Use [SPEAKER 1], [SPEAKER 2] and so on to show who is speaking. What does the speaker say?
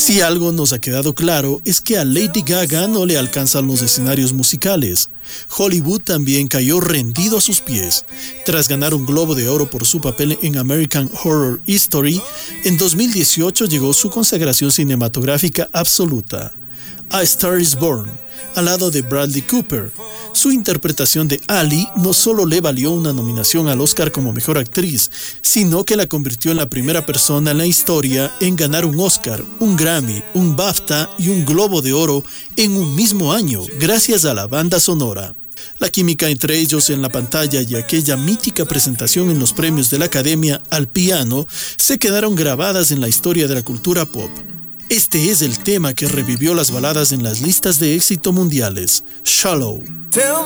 [SPEAKER 1] Si algo nos ha quedado claro es que a Lady Gaga no le alcanzan los escenarios musicales. Hollywood también cayó rendido a sus pies. Tras ganar un Globo de Oro por su papel en American Horror Story, en 2018 llegó su consagración cinematográfica absoluta. A Star is Born, al lado de Bradley Cooper. Su interpretación de Ali no solo le valió una nominación al Oscar como mejor actriz, sino que la convirtió en la primera persona en la historia en ganar un Oscar, un Grammy, un BAFTA y un Globo de Oro en un mismo año, gracias a la banda sonora. La química entre ellos en la pantalla y aquella mítica presentación en los premios de la Academia al piano se quedaron grabadas en la historia de la cultura pop. Este es el tema que revivió las baladas en las listas de éxito mundiales, Shallow.